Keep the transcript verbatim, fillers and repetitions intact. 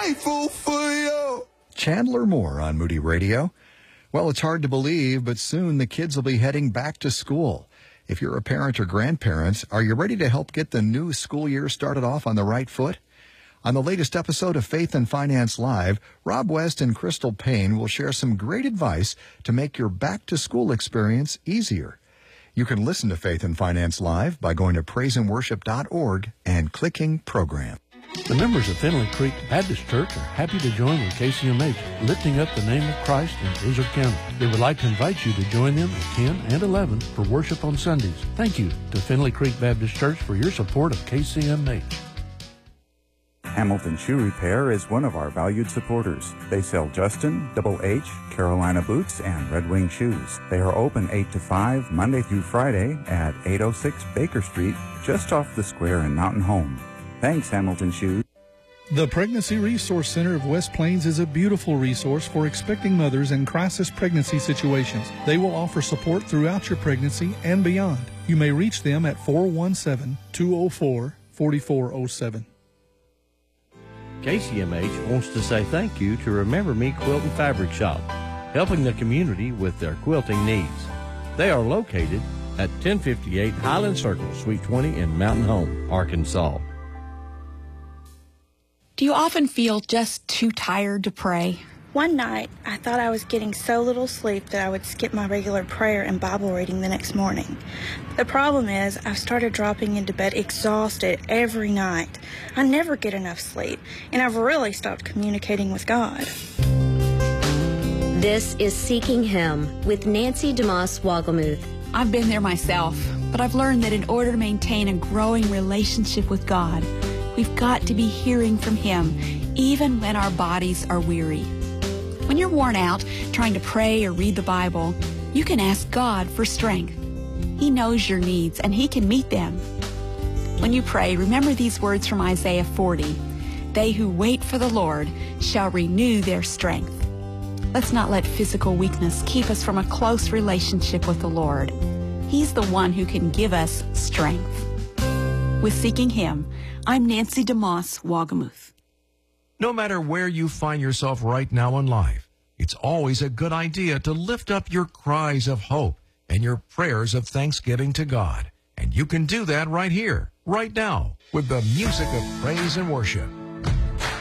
grateful for you. Chandler Moore on Moody Radio. Well, it's hard to believe, but soon the kids will be heading back to school. If you're a parent or grandparent, are you ready to help get the new school year started off on the right foot? On the latest episode of Faith and Finance Live, Rob West and Crystal Payne will share some great advice to make your back-to-school experience easier. You can listen to Faith and Finance Live by going to praise and worship dot org and clicking Program. The members of Finley Creek Baptist Church are happy to join with K C M H, lifting up the name of Christ in Izard County. They would like to invite you to join them at ten and eleven for worship on Sundays. Thank you to Finley Creek Baptist Church for your support of K C M H. Hamilton Shoe Repair is one of our valued supporters. They sell Justin, Double H, Carolina boots, and Red Wing shoes. They are open eight to five, Monday through Friday at eight oh six Baker Street, just off the square in Mountain Home. Thanks, Hamilton Shoes. The Pregnancy Resource Center of West Plains is a beautiful resource for expecting mothers in crisis pregnancy situations. They will offer support throughout your pregnancy and beyond. You may reach them at four one seven, two oh four, four four oh seven. K C M H wants to say thank you to Remember Me Quilt and Fabric Shop, helping the community with their quilting needs. They are located at ten fifty-eight Highland Circle, Suite twenty in Mountain Home, Arkansas. Do you often feel just too tired to pray? One night, I thought I was getting so little sleep that I would skip my regular prayer and Bible reading the next morning. The problem is, I've started dropping into bed exhausted every night. I never get enough sleep, and I've really stopped communicating with God. This is Seeking Him with Nancy DeMoss Wogelmuth. I've been there myself, but I've learned that in order to maintain a growing relationship with God, we've got to be hearing from Him, even when our bodies are weary. When you're worn out trying to pray or read the Bible, you can ask God for strength. He knows your needs, and He can meet them. When you pray, remember these words from Isaiah forty. They who wait for the Lord shall renew their strength. Let's not let physical weakness keep us from a close relationship with the Lord. He's the one who can give us strength. With Seeking Him, I'm Nancy DeMoss Wogelmuth. No matter where you find yourself right now in life, it's always a good idea to lift up your cries of hope and your prayers of thanksgiving to God. And you can do that right here, right now, with the music of praise and worship.